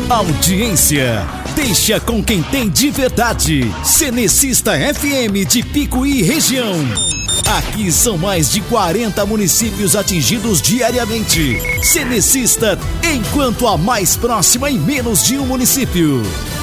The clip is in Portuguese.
Audiência, deixa com quem tem de verdade. Cenecista FM de Picuí região. Aqui são mais de 40 municípios atingidos diariamente. Cenecista, enquanto a mais próxima em menos de um município.